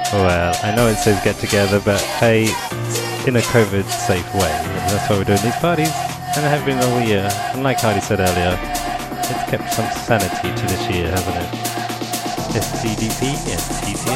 Well, I know it says get together, but hey, in a COVID safe way. And that's why we're doing these parties, and it have been all year. And like Hardy said earlier, it's kept some sanity to this year, hasn't it? STDP and TCM.